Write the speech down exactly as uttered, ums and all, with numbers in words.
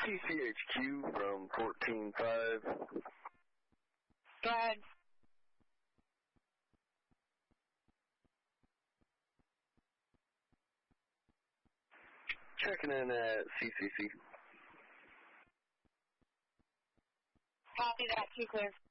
C C H Q from fourteen five. Go ahead. Checking in at C C C. Copy that, too clear.